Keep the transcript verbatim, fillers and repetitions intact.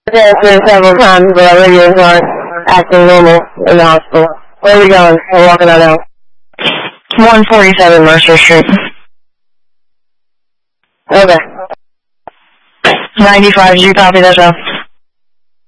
Yeah, it's been several times, but our radios aren't acting normal in the hospital. Where are we going? We're walking on out. one forty-seven Mercer Street. Okay. ninety-five, do you copy that, Joe?